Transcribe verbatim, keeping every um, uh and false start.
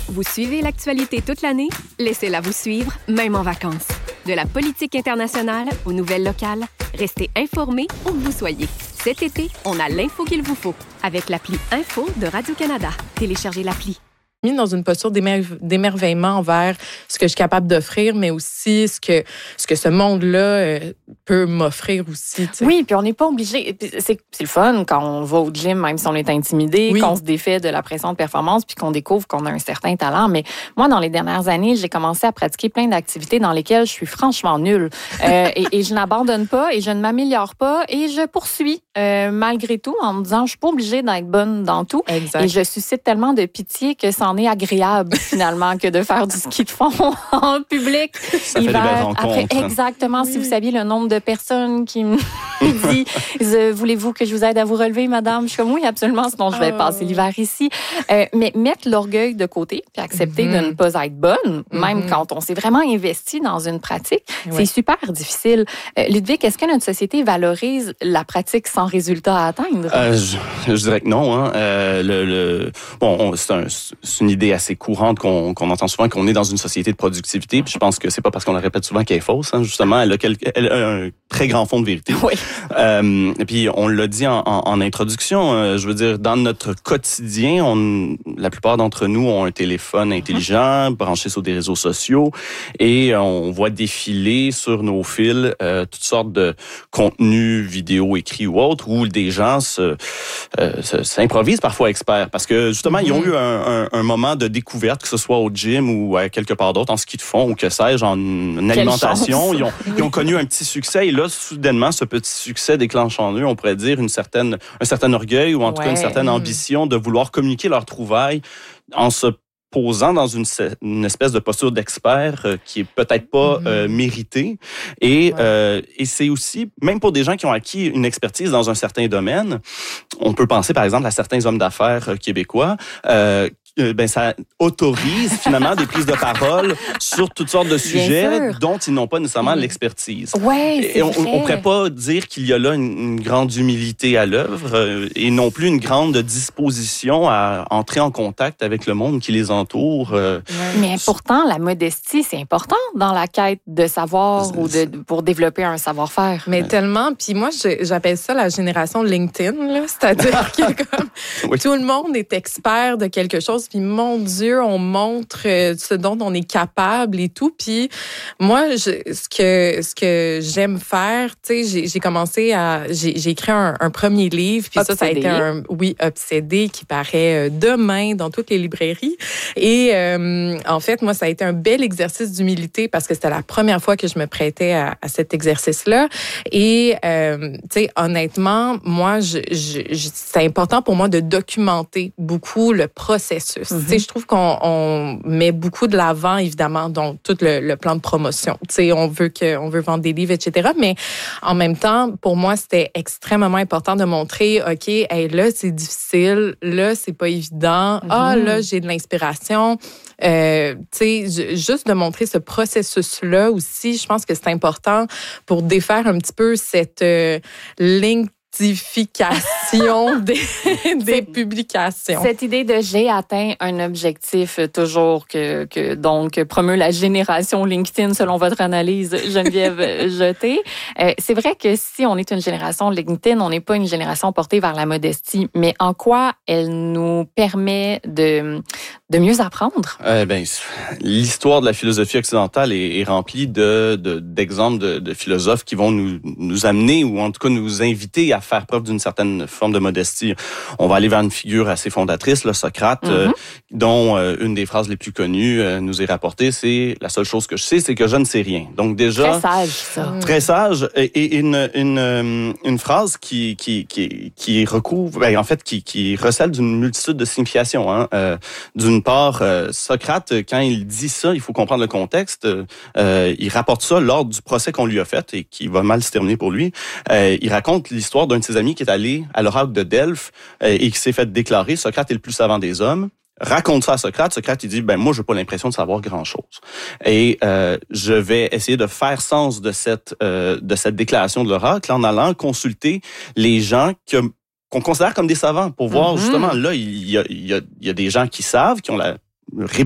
Vous suivez l'actualité toute l'année? Laissez-la vous suivre, même en vacances. De la politique internationale aux nouvelles locales, restez informés où que vous soyez. Cet été, on a l'info qu'il vous faut avec l'appli Info de Radio-Canada. Téléchargez l'appli. Mis dans une posture d'émer- d'émerveillement envers ce que je suis capable d'offrir, mais aussi ce que ce que ce monde-là euh, peut m'offrir aussi. T'sais. Oui, puis on n'est pas obligé. C'est, c'est le fun quand on va au gym, même si on est intimidé, oui. qu'on se défait de la pression de performance, puis qu'on découvre qu'on a un certain talent. Mais moi, dans les dernières années, j'ai commencé à pratiquer plein d'activités dans lesquelles je suis franchement nulle. Euh, et, et je n'abandonne pas, et je ne m'améliore pas, et je poursuis euh, malgré tout en me disant, je suis pas obligée d'être bonne dans tout. Exact. Et je suscite tellement de pitié que ça en est agréable finalement que de faire du ski de fond en public. Ça hiver, fait des belles rencontres. Après, exactement. Oui. Si vous saviez le nombre de personnes qui me disent « Voulez-vous que je vous aide à vous relever, madame? » Je suis comme « Oui, absolument, sinon je vais oh. passer l'hiver ici. Euh, » Mais mettre l'orgueil de côté puis accepter mm-hmm. de ne pas être bonne, mm-hmm. même quand on s'est vraiment investi dans une pratique, oui. c'est super difficile. Euh, Ludwig, est-ce que notre société valorise la pratique sans résultat à atteindre? Euh, je, je dirais que non. Hein. Euh, le, le, bon, on, c'est, un, c'est une idée assez courante qu'on, qu'on entend souvent, qu'on est dans une société de productivité. Puis je pense que c'est pas parce qu'on la répète souvent qu'elle est fausse. Hein. Justement, elle a, quelque, elle a un très grand fond de vérité. Oui. Euh, et puis on l'a dit en, en, en introduction. Euh, je veux dire, dans notre quotidien, on, la plupart d'entre nous ont un téléphone intelligent, branché sur des réseaux sociaux, et on voit défiler sur nos fils euh, toutes sortes de contenus, vidéos, écrits ou autres, où des gens se, euh, se, s'improvisent parfois experts, parce que justement, mm-hmm. ils ont eu un, un, un moment de découverte, que ce soit au gym ou à quelque part d'autre, en ski de fond ou que sais-je, en, en alimentation. Ils ont, ils ont connu un petit succès, et là, soudainement, ce petit succès déclenche en eux, on pourrait dire, une certaine, un certain orgueil ou en tout ouais. cas une certaine ambition de vouloir communiquer leurs trouvailles en se posant dans une, une espèce de posture d'expert euh, qui est peut-être pas mm-hmm. euh, méritée. Et, ouais. euh, et c'est aussi, même pour des gens qui ont acquis une expertise dans un certain domaine, on peut penser par exemple à certains hommes d'affaires euh, québécois, euh, ben ça autorise finalement des prises de parole sur toutes sortes de sujets dont ils n'ont pas nécessairement mmh. l'expertise. Ouais, c'est et on, vrai. on pourrait pas dire qu'il y a là une, une grande humilité à l'œuvre euh, et non plus une grande disposition à entrer en contact avec le monde qui les entoure. Euh, Mais pourtant, la modestie, c'est important dans la quête de savoir c'est, ou de pour développer un savoir-faire. Mais ouais. tellement. Puis moi, je, j'appelle ça la génération LinkedIn, là, c'est-à-dire que comme oui. tout le monde est expert de quelque chose. Puis mon Dieu, on montre ce dont on est capable et tout. Puis moi, je, ce que ce que j'aime faire, tu sais, j'ai, j'ai commencé à, j'ai, j'ai écrit un, un premier livre. Puis ça, ça a été un, oui, Obsédé, qui paraît demain dans toutes les librairies. Et euh, en fait, moi, ça a été un bel exercice d'humilité parce que c'était la première fois que je me prêtais à, à cet exercice-là. Et euh, tu sais, honnêtement, moi, je, je, je, c'est important pour moi de documenter beaucoup le processus. Mm-hmm. Tu sais, je trouve qu'on on met beaucoup de l'avant, évidemment, dans tout le, le plan de promotion. Tu sais, on veut que, on veut vendre des livres, et cetera. Mais en même temps, pour moi, c'était extrêmement important de montrer, OK, hey, là, c'est difficile, là, c'est pas évident. Mm-hmm. Ah, là, j'ai de l'inspiration. Euh, tu sais, juste de montrer ce processus-là aussi, je pense que c'est important pour défaire un petit peu cette euh, ligne des, des publications. Cette idée de j'ai atteint un objectif toujours que, que donc promeut la génération LinkedIn selon votre analyse, Geneviève Jeté. Euh, c'est vrai que si on est une génération LinkedIn, on n'est pas une génération portée vers la modestie, mais en quoi elle nous permet de, de mieux apprendre? Euh, ben, l'histoire de la philosophie occidentale est, est remplie de, de, d'exemples de, de philosophes qui vont nous, nous amener ou en tout cas nous inviter à faire preuve d'une certaine forme de modestie. On va aller vers une figure assez fondatrice, là, Socrate, mm-hmm. euh, dont euh, une des phrases les plus connues euh, nous est rapportée, c'est « La seule chose que je sais, c'est que je ne sais rien ». Donc déjà... Très sage, ça. Très sage. Et, et une, une, une phrase qui, qui, qui, qui recouvre, ben, en fait, qui, qui recèle d'une multitude de significations. Hein. Euh, d'une part, euh, Socrate, quand il dit ça, il faut comprendre le contexte, euh, il rapporte ça lors du procès qu'on lui a fait et qui va mal se terminer pour lui. Euh, il raconte l'histoire d'un de ses amis qui est allé à l'oracle de Delphes euh, et qui s'est fait déclarer « Socrate est le plus savant des hommes ». Raconte ça à Socrate. Socrate, il dit, ben moi, je n'ai pas l'impression de savoir grand-chose. Et euh, je vais essayer de faire sens de cette euh, de cette déclaration de l'oracle en allant consulter les gens que, qu'on considère comme des savants pour voir, mm-hmm. justement, là, il y a, il y a, il y a des gens qui savent, qui ont la